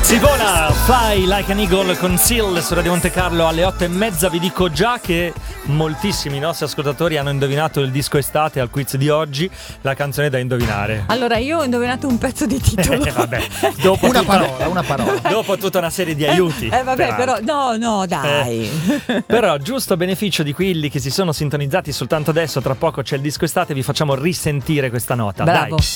Si vola, Fly Like an Eagle con Seal su Radio Monte Carlo alle 8:30. Vi dico già che moltissimi nostri ascoltatori hanno indovinato il disco estate al quiz di oggi, la canzone da indovinare. Allora, io ho indovinato un pezzo di titolo. Vabbè, dopo una parola. Dopo tutta una serie di aiuti. Vabbè, però no, dai. Però, giusto a beneficio di quelli che si sono sintonizzati soltanto adesso, tra poco c'è il disco estate, vi facciamo risentire questa nota. Bravo. Dai.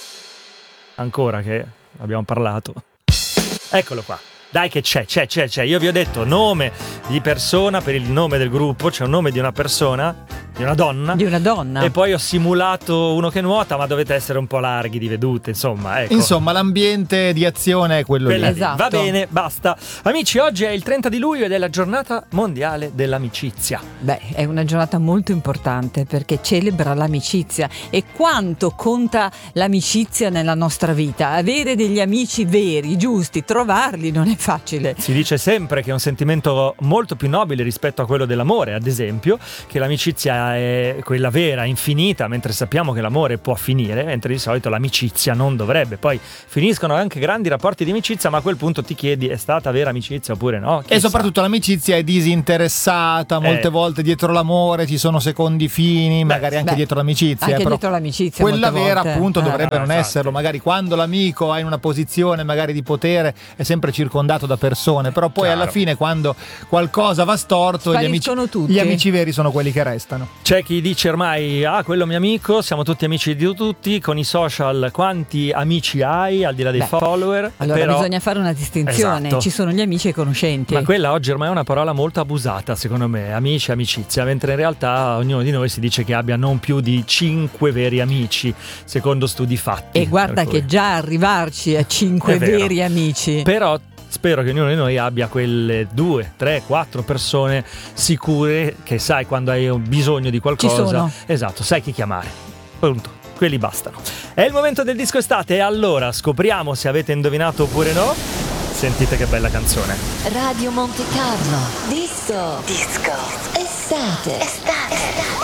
Ancora che abbiamo parlato. Eccolo qua. Dai che c'è. Io vi ho detto nome di persona per il nome del gruppo, c'è un nome di una persona, di una donna. E poi ho simulato uno che nuota, ma dovete essere un po' larghi di vedute, insomma, ecco. Insomma, l'ambiente di azione è quello lì. Esatto. Va bene, basta. Amici, oggi è il 30 di luglio ed è la giornata mondiale dell'amicizia. Beh, è una giornata molto importante perché celebra l'amicizia e quanto conta l'amicizia nella nostra vita. Avere degli amici veri, giusti, trovarli non è facile. Si dice sempre che è un sentimento molto più nobile rispetto a quello dell'amore, ad esempio, che l'amicizia è quella vera, infinita, mentre sappiamo che l'amore può finire, mentre di solito l'amicizia non dovrebbe. Poi finiscono anche grandi rapporti di amicizia, ma a quel punto ti chiedi: è stata vera amicizia oppure no? E soprattutto l'amicizia è disinteressata, molte volte dietro l'amore ci sono secondi fini, magari anche dietro l'amicizia. Anche però dietro l'amicizia quella molte vera volte. appunto dovrebbe non infatti. esserlo. Magari quando l'amico è in una posizione magari di potere è sempre circondato da persone, però poi Chiaro. alla fine quando qualcosa va storto Spariscono tutti. gli amici veri sono quelli che restano. C'è chi dice ormai: quello è mio amico, siamo tutti amici di tutti. Con i social quanti amici hai al di là dei follower? Allora Però bisogna fare una distinzione. Esatto. Ci sono gli amici e i conoscenti. Ma quella oggi ormai è una parola molto abusata, secondo me, amici, amicizia, mentre in realtà ognuno di noi si dice che abbia non più di 5 veri amici, secondo studi fatti. E guarda Per cui che già arrivarci a 5 È vero. veri amici. Però spero che ognuno di noi abbia quelle 2, 3, 4 persone sicure che sai quando hai bisogno di qualcosa. Ci sono. Esatto, sai chi chiamare. Punto. Quelli bastano. È il momento del disco estate e allora scopriamo se avete indovinato oppure no. Sentite che bella canzone. Radio Monte Carlo. Disco. Estate.